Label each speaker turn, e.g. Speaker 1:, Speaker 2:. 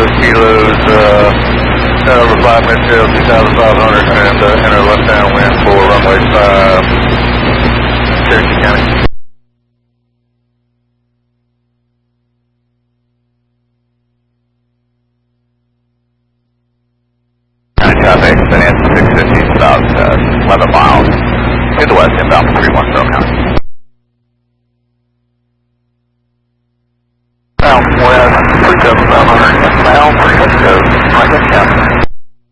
Speaker 1: kilos, over 5 midfield, 2,500, and enter left-hand wind for runway 5, Cherokee County. Traffic, Finance 650, about 11 miles to the west, inbound for 310 County.